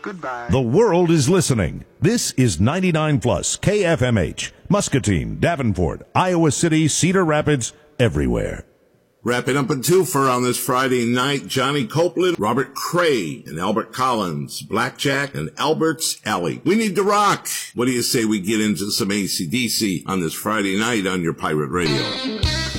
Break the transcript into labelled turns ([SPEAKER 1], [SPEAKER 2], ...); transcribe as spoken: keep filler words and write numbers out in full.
[SPEAKER 1] Goodbye.
[SPEAKER 2] The world is listening. This is ninety-nine plus K F M H, Muscatine, Davenport, Iowa City, Cedar Rapids, everywhere.
[SPEAKER 3] Wrapping up a twofer on this Friday night, Johnny Copeland, Robert Cray, and Albert Collins, Blackjack, and Albert's Alley. We need to rock. What do you say we get into some A C D C on this Friday night on your pirate radio?